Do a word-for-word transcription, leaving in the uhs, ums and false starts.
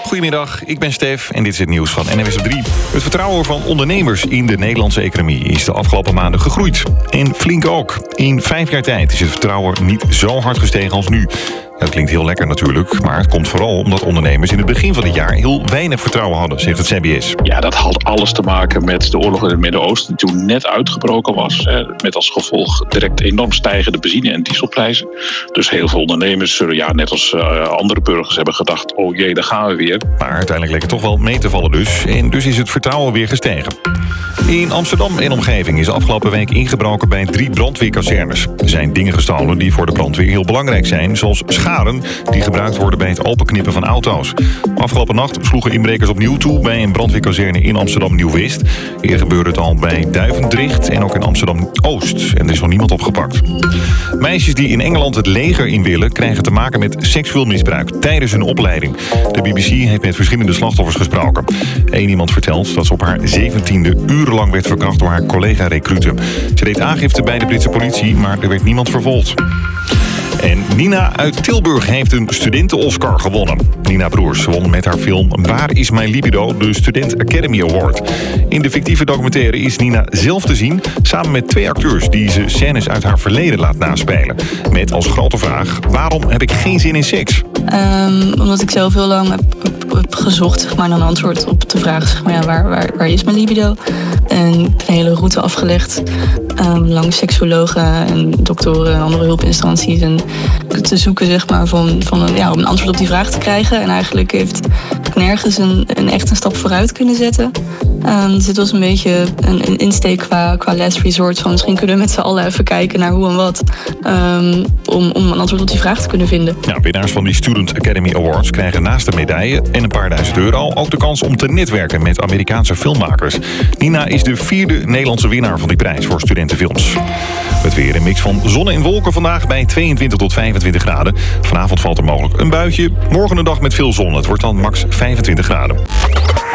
Goedemiddag, ik ben Stef en dit is het nieuws van N W S op drie. Het vertrouwen van ondernemers in de Nederlandse economie is de afgelopen maanden gegroeid. En flink ook. In vijf jaar tijd is het vertrouwen niet zo hard gestegen als nu. Ja, dat klinkt heel lekker natuurlijk, maar het komt vooral omdat ondernemers in het begin van het jaar heel weinig vertrouwen hadden, zegt het C B S. Ja, dat had alles te maken met de oorlog in het Midden-Oosten die toen net uitgebroken was. Met als gevolg direct enorm stijgende benzine- en dieselprijzen. Dus heel veel ondernemers zullen, ja, net als uh, andere burgers, hebben gedacht, oh jee, daar gaan we weer. Maar uiteindelijk leek het toch wel mee te vallen dus. En dus is het vertrouwen weer gestegen. In Amsterdam en omgeving is afgelopen week ingebroken bij drie brandweerkazernes. Er zijn dingen gestolen die voor de brandweer heel belangrijk zijn, zoals scharen die gebruikt worden bij het openknippen van auto's. Afgelopen nacht sloegen inbrekers opnieuw toe bij een brandweerkazerne in Amsterdam Nieuw-West. Hier gebeurde het al bij Duivendrecht en ook in Amsterdam-Oost. En er is nog niemand opgepakt. Meisjes die in Engeland het leger in willen, krijgen te maken met seksueel misbruik tijdens hun opleiding. De B B C heeft met verschillende slachtoffers gesproken. Eén iemand vertelt dat ze op haar zeventiende urenlang werd verkracht door haar collega-recruten. Ze deed aangifte bij de Britse politie, maar er werd niemand vervolgd. En Nina uit Tilburg heeft een studenten-Oscar gewonnen. Nina Broers won met haar film Waar is mijn libido? De Student Academy Award. In de fictieve documentaire is Nina zelf te zien, samen met twee acteurs die ze scènes uit haar verleden laat naspelen. Met als grote vraag, waarom heb ik geen zin in seks? Um, omdat ik zelf heel lang heb, heb, heb gezocht, zeg maar, naar een antwoord op de vraag, zeg maar, ja, waar, waar, waar is mijn libido? En ik heb een hele route afgelegd, um, langs seksuologen en doktoren en andere hulpinstanties. En te zoeken, zeg maar, van, van, ja, om een antwoord op die vraag te krijgen. En eigenlijk heeft ik nergens een, een echt een stap vooruit kunnen zetten. Um, dus dit was een beetje een, een insteek qua, qua last resort. Van misschien kunnen we met z'n allen even kijken naar hoe en wat. Um, om, om een antwoord op die vraag te kunnen vinden. Ja, winnaars van die Student Academy Awards krijgen naast de medaille en een paar duizend euro ook de kans om te netwerken met Amerikaanse filmmakers. Nina is de vierde Nederlandse winnaar van die prijs voor studentenfilms. Het weer een mix van zon en wolken vandaag bij tweeëntwintig tot vijfentwintig graden. Vanavond valt er mogelijk een buitje. Morgen een dag met veel zon. Het wordt dan max vijfentwintig graden.